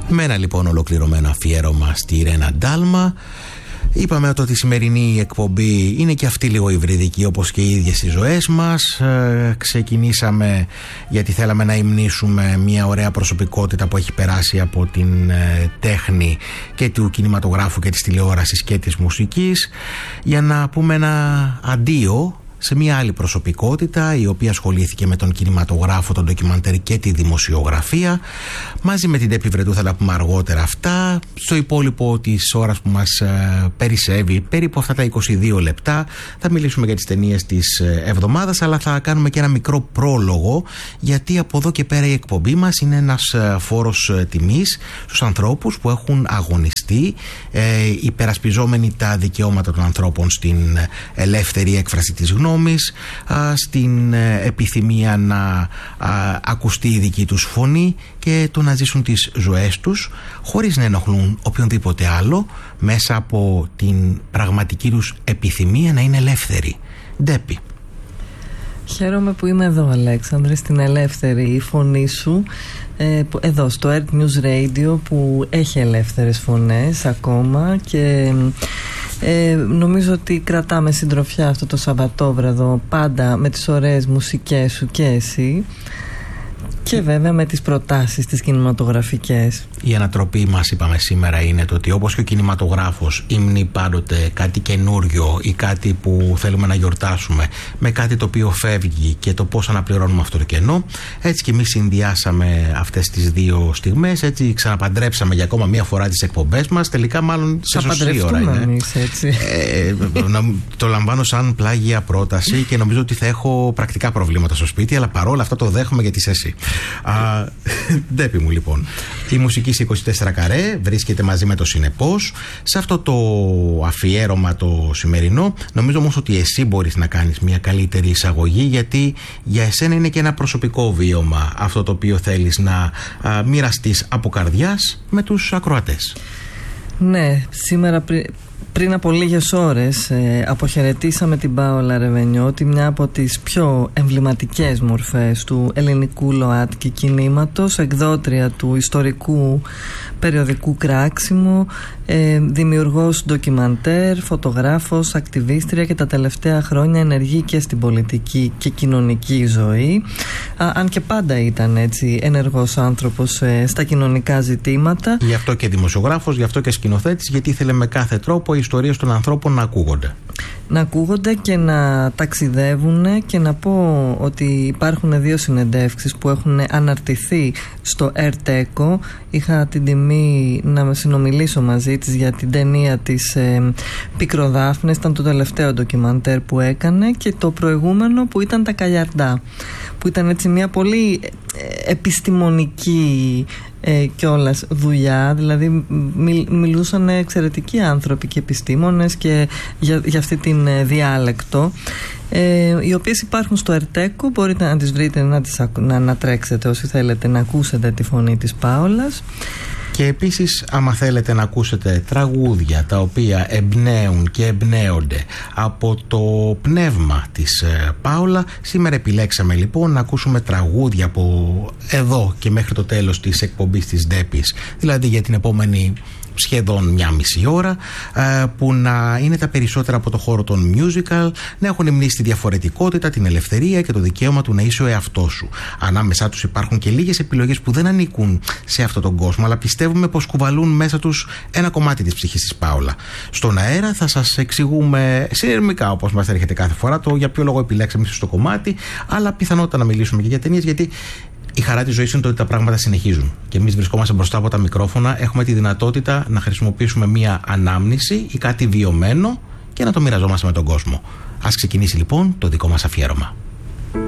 Με ένα λοιπόν ολοκληρωμένο αφιέρωμα στη Ιρένα Ντάλμα. Είπαμε ότι η σημερινή εκπομπή είναι και αυτή λίγο υβριδική, όπως και οι ίδιες οι ζωές μας. Ξεκινήσαμε γιατί θέλαμε να υμνήσουμε μια ωραία προσωπικότητα που έχει περάσει από την τέχνη και του κινηματογράφου και της τηλεόρασης και της μουσικής, για να πούμε ένα αντίο σε μια άλλη προσωπικότητα η οποία ασχολήθηκε με τον κινηματογράφο, τον ντοκιμαντέρ και τη δημοσιογραφία. Μαζί με την Ντέπη Βρετού θα τα πούμε αργότερα αυτά. Στο υπόλοιπο της ώρας που μας περισσεύει, περίπου αυτά τα 22 λεπτά, θα μιλήσουμε για τις ταινίες της εβδομάδας, αλλά θα κάνουμε και ένα μικρό πρόλογο, γιατί από εδώ και πέρα η εκπομπή μας είναι ένας φόρος τιμής στους ανθρώπους που έχουν αγωνιστεί υπερασπιζόμενοι τα δικαιώματα των ανθρώπων στην ελεύθερη έκφραση της γνώμης, στην επιθυμία να ακουστεί η δική τους φωνή και το να ζήσουν τις ζωές τους χωρίς να ενοχλούν οποιονδήποτε άλλο, μέσα από την πραγματική τους επιθυμία να είναι ελεύθεροι. Ντέπη. Χαίρομαι που είμαι εδώ, Αλέξανδρε, στην ελεύθερη φωνή σου, εδώ στο Earth News Radio, που έχει ελεύθερες φωνές ακόμα, και νομίζω ότι κρατάμε συντροφιά αυτό το Σαββατόβραδο πάντα με τις ωραίες μουσικές σου και εσύ, και βέβαια με τις προτάσεις τις κινηματογραφικές. Η ανατροπή μας, είπαμε σήμερα, είναι το ότι όπως και ο κινηματογράφος υμνεί πάντοτε κάτι καινούριο ή κάτι που θέλουμε να γιορτάσουμε με κάτι το οποίο φεύγει και το πώς αναπληρώνουμε αυτό το κενό, έτσι και εμείς συνδυάσαμε αυτές τις δύο στιγμές, έτσι ξαναπαντρέψαμε για ακόμα μία φορά τις εκπομπές μας. Τελικά μάλλον σε σωστή ώρα είναι. Εμείς, έτσι. Το λαμβάνω σαν πλάγια πρόταση και νομίζω ότι θα έχω πρακτικά προβλήματα στο σπίτι, αλλά παρόλα αυτά το δέχομαι γιατί είσαι εσύ. Ντέπη μου, λοιπόν, η μουσική σε 24 καρέ βρίσκεται μαζί με το Συνεπώς σε αυτό το αφιέρωμα το σημερινό. Νομίζω όμως ότι εσύ μπορείς να κάνεις μια καλύτερη εισαγωγή, γιατί για εσένα είναι και ένα προσωπικό βίωμα αυτό το οποίο θέλεις να μοιραστείς από καρδιάς με τους ακροατές. Ναι, σήμερα πριν από λίγες ώρες αποχαιρετήσαμε την Πάολα Ρεβενιώτη, μια από τις πιο εμβληματικές μορφές του ελληνικού ΛΟΑΤΚΙ κινήματος, εκδότρια του ιστορικού περιοδικού Κράξιμο, δημιουργός ντοκιμαντέρ, φωτογράφος, ακτιβίστρια και τα τελευταία χρόνια ενεργή και στην πολιτική και κοινωνική ζωή, αν και πάντα ήταν έτσι ενεργός άνθρωπος στα κοινωνικά ζητήματα. Γι' αυτό και δημοσιογράφος, γι' αυτό και σκηνοθέτης, γιατί ήθελε με κάθε τρόπο οι ιστορίες των ανθρώπων να ακούγονται. Να ακούγονται και να ταξιδεύουν, και να πω ότι υπάρχουν δύο συνεντεύξεις που έχουν αναρτηθεί στο Ερτέκο. Είχα την τιμή να συνομιλήσω μαζί της για την ταινία της Πικροδάφνες, ήταν το τελευταίο ντοκιμαντέρ που έκανε, και το προηγούμενο που ήταν Τα Καλιαρντά, που ήταν έτσι μια πολύ επιστημονική κιόλας δουλειά, δηλαδή μιλούσαν εξαιρετικοί άνθρωποι και επιστήμονες και για αυτή την διάλεκτο, οι οποίες υπάρχουν στο Ερτέκο. Μπορείτε να τις βρείτε, να ανατρέξετε όσοι θέλετε να ακούσετε τη φωνή της Πάολας. Και επίσης, άμα θέλετε να ακούσετε τραγούδια τα οποία εμπνέουν και εμπνέονται από το πνεύμα της Πάολα, σήμερα επιλέξαμε λοιπόν να ακούσουμε τραγούδια από εδώ και μέχρι το τέλος της εκπομπής της Ντέπης, δηλαδή για την επόμενη σχεδόν μια μισή ώρα, που να είναι τα περισσότερα από το χώρο των musical, να έχουν υμνήσει τη διαφορετικότητα, την ελευθερία και το δικαίωμα του να είσαι ο εαυτός σου. Ανάμεσά τους υπάρχουν και λίγες επιλογές που δεν ανήκουν σε αυτόν τον κόσμο, αλλά πιστεύουμε πως κουβαλούν μέσα τους ένα κομμάτι της ψυχής της Πάολα. Στον αέρα θα σας εξηγούμε συνειρμικά, όπως μας έρχεται κάθε φορά, το για ποιο λόγο επιλέξαμε στο κομμάτι, αλλά πιθανότητα να μιλήσουμε και για ταινίες, γιατί η χαρά της ζωής είναι το ότι τα πράγματα συνεχίζουν. Και εμείς βρισκόμαστε μπροστά από τα μικρόφωνα, έχουμε τη δυνατότητα να χρησιμοποιήσουμε μία ανάμνηση ή κάτι βιωμένο και να το μοιραζόμαστε με τον κόσμο. Ας ξεκινήσει λοιπόν το δικό μας αφιέρωμα.